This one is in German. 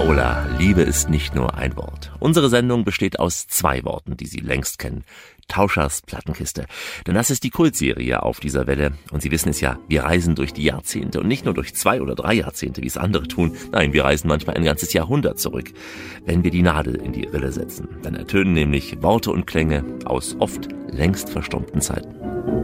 Paula, Liebe ist nicht nur ein Wort. Unsere Sendung besteht aus 2 Worten, die Sie längst kennen. Tauschers Plattenkiste. Denn das ist die Kultserie auf dieser Welle. Und Sie wissen es ja, wir reisen durch die Jahrzehnte. Und nicht nur durch 2 oder 3 Jahrzehnte, wie es andere tun. Nein, wir reisen manchmal ein ganzes Jahrhundert zurück. Wenn wir die Nadel in die Rille setzen, dann ertönen nämlich Worte und Klänge aus oft längst verstummten Zeiten.